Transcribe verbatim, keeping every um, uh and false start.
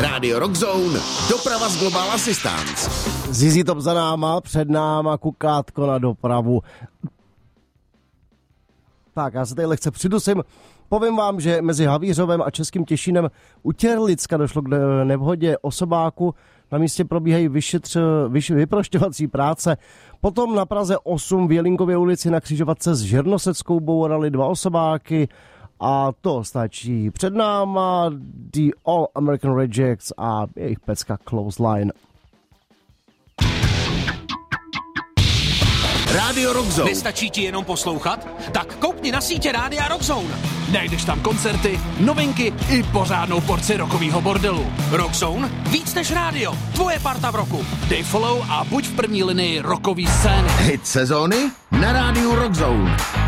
Rádio Rockzone, doprava z Global Assistance. Zizi Top za náma, před náma kukátko na dopravu. Tak, já se tady lehce přidusím. Povím vám, že mezi Havířovem a Českým Těšínem u Těrlicka došlo k nehodě osobáku. Na místě probíhají vyšetř, vyš, vyprošťovací práce. Potom na Praze osm v Jelínkově ulici na křižovatce s Žernoseckou bourali dva osobáky. A to stačí. Před náma The All American Rejects a jejich pecka Clothesline. Rádio Rockzone. Nestačí ti jenom poslouchat? Tak koukni na sítě Rádia Rockzone. Najdeš tam koncerty, novinky i pořádnou porci rockovýho bordelu. Rockzone? Víc než rádio. Tvoje parta v roku. Dej follow a buď v první linii rockový scény. Hit sezóny na Rádiu Rockzone.